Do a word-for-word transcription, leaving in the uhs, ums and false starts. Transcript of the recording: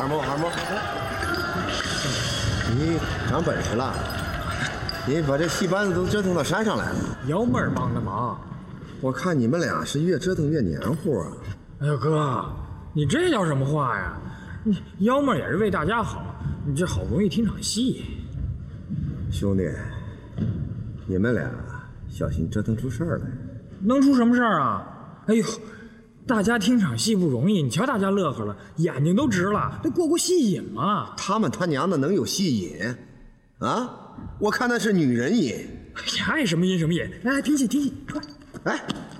二毛二毛，你长本事了，你把这戏班子都折腾到山上来了。 幺妹儿帮的忙， 我看你们俩是越折腾越黏糊啊。 哎呦哥，你这叫什么话呀？你幺妹儿也是为大家好，你这好不容易听场戏。 兄弟，你们俩小心折腾出事儿来。 能出什么事儿啊？哎呦，大家听场戏不容易，你瞧大家乐呵了，眼睛都直了，这过过戏瘾嘛。 他们他娘的能有戏瘾啊？我看那是女人瘾。 哎呀，爱什么瘾什么瘾，来来听戏听戏，快！ 哎，